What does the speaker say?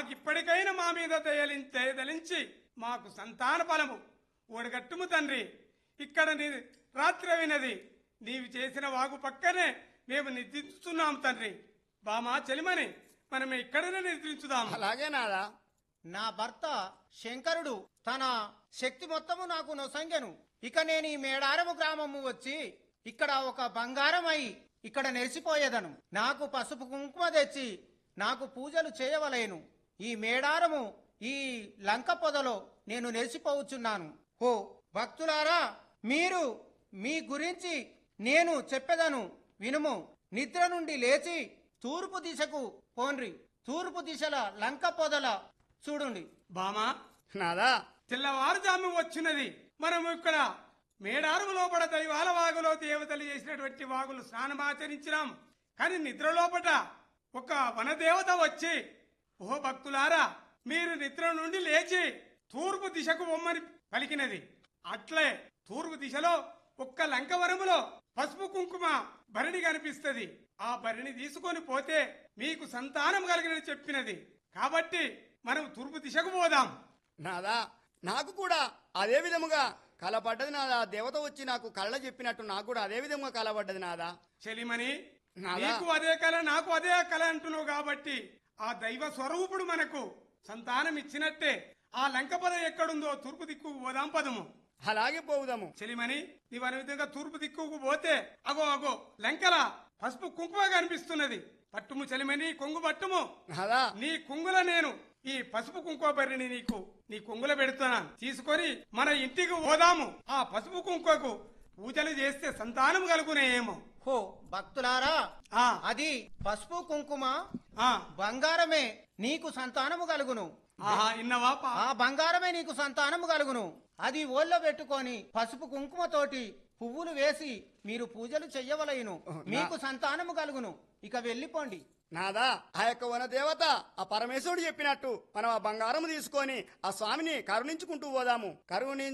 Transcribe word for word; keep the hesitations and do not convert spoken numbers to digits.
మాకిప్పటికైనా మా మీద దయలించే దలించి మాకు సంతాన ఫలము ఓడగట్టుము తండ్రి. ఇక్కడ నీ రాత్రి వినది నీవు చేసిన వాగు పక్కనే మేము నిద్రిస్తున్నాం తండ్రి. బామా చెలిమని మనం ఇక్కడనే నిద్రించుదాం. అలాగే నాదా. నా భర్త శంకరుడు తన శక్తి మొత్తము నాకు నొసంగెను. ఇక నేను ఈ మేడారము గ్రామము వచ్చి ఇక్కడ ఒక బంగారం అయి ఇక్కడ నెరిసిపోయేదను. నాకు పసుపు కుంకుమ తెచ్చి నాకు పూజలు చేయవలేను. ఈ మేడారము ఈ లంక పొదలో నేను నెరిసిపోవచ్చున్నాను. ఓ భక్తులారా, మీరు మీ గురించి నేను చెప్పెదను వినుము. నిద్ర నుండి లేచి తూర్పు దిశకు పోన్రి. తూర్పు దిశల లంక పొదల చూడండి. బామా నాదా. తెల్లవారుజాము వచ్చినది. మనం ఇక్కడ మేడారు లోపల దైవాల వాగులో దేవతలు చేసినటువంటి వాగులు స్నానమాచరించినాం. కానీ నిద్ర లోపట ఒక వనదేవత వచ్చి, ఓ భక్తులారా, మీరు నిద్ర నుండి లేచి తూర్పు దిశకు బొమ్మని పలికినది. అట్లే తూర్పు దిశలో ఒక్క లంకవరములో పసుపు కుంకుమ భరణి కనిపిస్తుంది. ఆ భరణి తీసుకొని పోతే మీకు సంతానం కలిగినని చెప్పినది. కాబట్టి మనం తూర్పు దిశకు పోదాం. నాదా, నాకు కూడా అదే విధముగా కలపడ్డది నాదా. దేవత వచ్చి నాకు కళ్ళ చెప్పినట్టు నాకు కూడా అదే విధంగా కలపడ్డది నాదా. చెలిమని నాదా. నీకు అదే కళ నాకు అదే కళ అంటున్నావు కాబట్టి ఆ దైవ స్వరూపుడు మనకు సంతానం ఇచ్చినట్టే. ఆ లంక పద ఎక్కడుందో తూర్పు దిక్కు పోదాం పదము. అలాగే పోవుదాము. చెలిమని నీవు అనే విధంగా తూర్పు దిక్కుకు పోతే అగో అగో లంకల పసుపు కుంకుమ కనిపిస్తున్నది. పట్టుము చెలిమని, కొంగు పట్టుము. నాదా. నీ కొంగుల నేను ఈ పసుపు కుంకుమ బరిని నీకు నీ కొంగుల పెడుతున్నాను. తీసుకొని మన ఇంటికి పోదాము. ఆ పసుపు కుంకుమకు పూజలు చేస్తే సంతానం కలుగునేమో. హో భక్తులారా, ఆ అది పసుపు కుంకుమ ఆ బంగారమే నీకు సంతానము కలుగును. ఆహా ఇన్నవా పా ఆ బంగారమే నీకు సంతానము కలుగును. అది ఓళ్ళో పెట్టుకొని పసుపు కుంకుమతోటి పువ్వులు వేసి మీరు పూజలు చెయ్యవలయును. మీకు సంతానము కలుగును. ఇక వెళ్ళిపోండి. నాదా, ఆ యొక్క వన దేవత ఆ పరమేశ్వరుడు చెప్పినట్టు మనం ఆ బంగారం తీసుకొని ఆ స్వామిని కరుణించుకుంటూ పోదాము. కరుణి